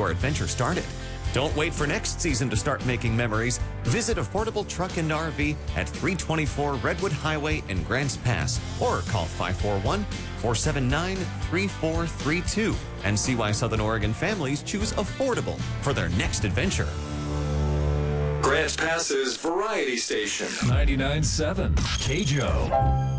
your adventure started. Don't wait for next season to start making memories. Visit Affordable Truck and RV at 324 Redwood Highway in Grants Pass or call 541-479-3432 and see why Southern Oregon families choose affordable for their next adventure. Grants Pass's Variety Station. 99.7 KJO.